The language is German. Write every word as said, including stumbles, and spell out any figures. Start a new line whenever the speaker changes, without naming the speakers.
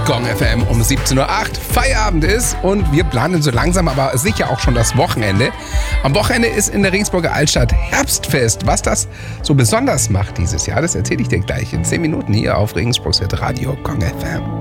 Gong F M um siebzehn Uhr acht. Feierabend ist und wir planen so langsam, aber sicher auch schon das Wochenende. Am Wochenende ist in der Regensburger Altstadt Herbstfest. Was das so besonders macht dieses Jahr, das erzähle ich dir gleich in zehn Minuten hier auf Regensburgs Radio Gong F M.